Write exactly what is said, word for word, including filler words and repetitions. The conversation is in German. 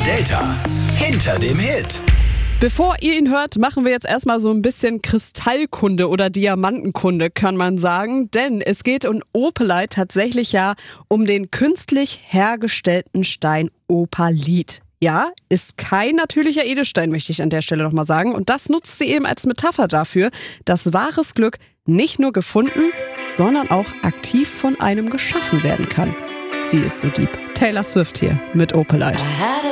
Delta hinter dem Hit. Bevor ihr ihn hört, machen wir jetzt erstmal so ein bisschen Kristallkunde oder Diamantenkunde, kann man sagen. Denn es geht in Opelite tatsächlich ja um den künstlich hergestellten Stein Opalit. Ja, ist kein natürlicher Edelstein, möchte ich an der Stelle nochmal sagen. Und das nutzt sie eben als Metapher dafür, dass wahres Glück nicht nur gefunden, sondern auch aktiv von einem geschaffen werden kann. Sie ist so deep. Taylor Swift hier mit Opelite.